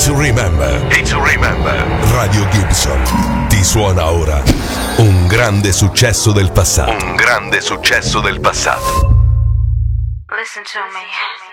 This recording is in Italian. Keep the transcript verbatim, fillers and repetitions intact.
to remember. Hit to remember. Radio Gibson ti suona ora un grande successo del passato. Un grande successo del passato. Listen to me.